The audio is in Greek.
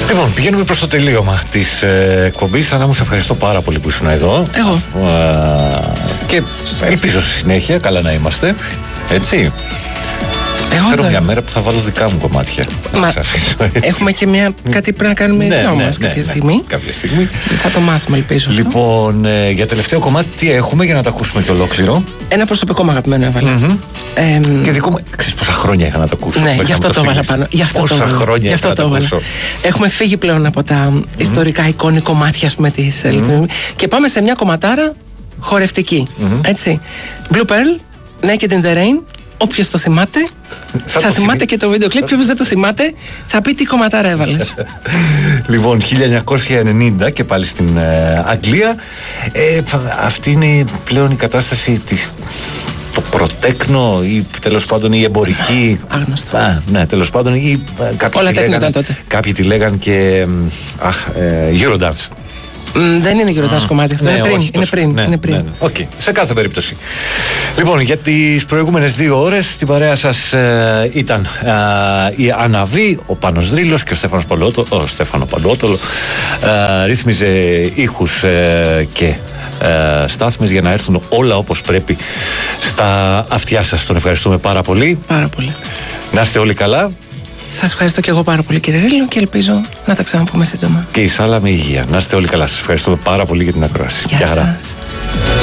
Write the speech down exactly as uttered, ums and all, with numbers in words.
Λοιπόν, πηγαίνουμε προς το τελείωμα της ε, εκπομπής. Ανά μου, σε ευχαριστώ πάρα πολύ που ήσουν εδώ. Εγώ. Ε, και ελπίζω στη συνέχεια, καλά να είμαστε. Έτσι. Θα φέρω μια μέρα που θα βάλω δικά μου κομμάτια. Μα, έχουμε και μια, κάτι πρέπει να κάνουμε ναι, δυο ναι, μας ναι, κάποια, ναι, στιγμή. κάποια στιγμή. Θα το μάθουμε, ελπίζω. Λοιπόν, ε, για τελευταίο κομμάτι τι έχουμε για να το ακούσουμε και ολόκληρο? Ένα προσωπικό μου αγαπημένο έβαλα. Mm-hmm. Ε, και δικό μου, ξέρεις πόσα χρόνια είχα να το ακούσω. Ναι, γι' αυτό το έβαλα πάνω. Γι' αυτό πόσα το χρόνια γι αυτό είχα το να το ακούσω. Έχουμε φύγει πλέον από τα mm-hmm. ιστορικά εικόνη κομμάτια, ας πούμε, της mm-hmm. και πάμε σε μια κομματάρα χορευτική. Mm-hmm. Έτσι. Blue Pearl, Naked in the Rain. Όποιος το θυμάται, θα, θα το θυμάται και το βίντεο κλιπ. Και όποιος δεν το θυμάται, θα πει τι κομματάρα έβαλες. Λοιπόν, χίλια εννιακόσια ενενήντα και πάλι στην ε, Αγγλία. Ε, αυτή είναι πλέον η κατάσταση της. Το προτέκνο ή τέλος πάντων η εμπορική. Άγνωστο. Α, ναι, τέλος πάντων. Ή, κάποιοι όλα τέκνο ήταν τότε. Κάποιοι τη λέγαν και. Αχ, ε, Eurodance. Mm, δεν είναι Eurodance mm. κομμάτι αυτό. Ναι, είναι, πριν, είναι πριν. Ναι, είναι πριν. Ναι, ναι. Okay. Σε κάθε περίπτωση. Λοιπόν, για τις προηγούμενες δύο ώρες στην παρέα σας ε, ήταν ε, η Αναβή, ο Πάνος Δρύλος και ο Στέφανος Παλαιότολο. Ο Στέφανο Παλαιότολο ε, ρύθμιζε ήχους ε, και ε, στάθμες για να έρθουν όλα όπως πρέπει στα αυτιά σας. Τον ευχαριστούμε πάρα πολύ. Πάρα πολύ. Να είστε όλοι καλά. Σας ευχαριστώ και εγώ πάρα πολύ, κύριε Ρήλο, και ελπίζω να τα ξαναπούμε σύντομα. Και η Σάλα με υγεία. Να είστε όλοι καλά. Σας ευχαριστούμε πάρα πολύ για την ακρόαση. Γεια σας.